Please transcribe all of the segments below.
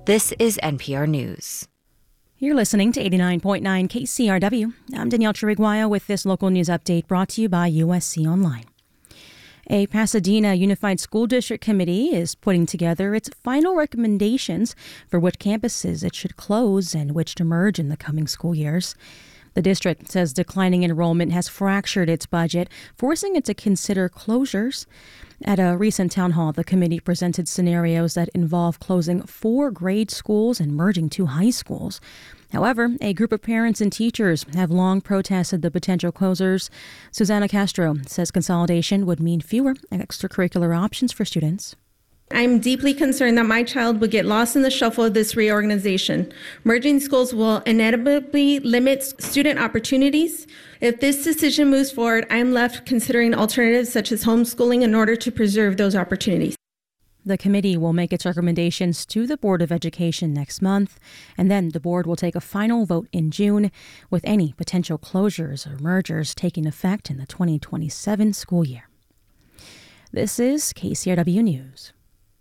This is NPR News. You're listening to 89.9 KCRW. I'm Danielle Chiriguaya with this local news update brought to you by USC Online. A Pasadena Unified School District Committee is putting together its final recommendations for which campuses it should close and which to merge in the coming school years. The district says declining enrollment has fractured its budget, forcing it to consider closures. At a recent town hall, the committee presented scenarios that involve closing 4 grade schools and merging 2 high schools. However, a group of parents and teachers have long protested the potential closures. Susanna Castro says consolidation would mean fewer extracurricular options for students. I'm deeply concerned that my child would get lost in the shuffle of this reorganization. Merging schools will inevitably limit student opportunities. If this decision moves forward, I'm left considering alternatives such as homeschooling in order to preserve those opportunities. The committee will make its recommendations to the Board of Education next month, and then the board will take a final vote in June, with any potential closures or mergers taking effect in the 2027 school year. This is KCRW News.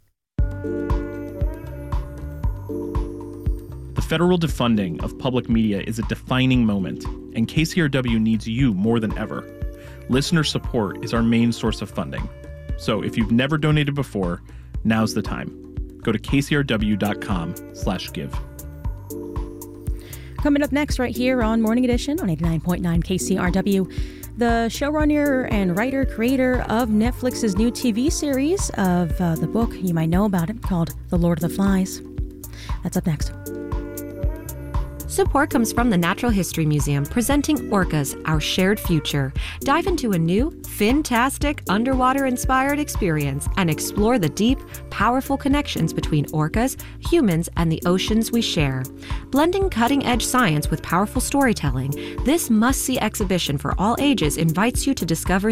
The federal defunding of public media is a defining moment, and KCRW needs you more than ever. Listener support is our main source of funding. So if you've never donated before, now's the time. Go to kcrw.com/give. Coming up next right here on Morning Edition on 89.9 KCRW, the showrunner and writer-creator of Netflix's new TV series of the book you might know about it called The Lord of the Flies. That's up next. Support comes from the Natural History Museum, presenting Orcas, Our Shared Future. Dive into a new, fantastic, underwater-inspired experience and explore the deep, powerful connections between orcas, humans, and the oceans we share. Blending cutting-edge science with powerful storytelling, this must-see exhibition for all ages invites you to discover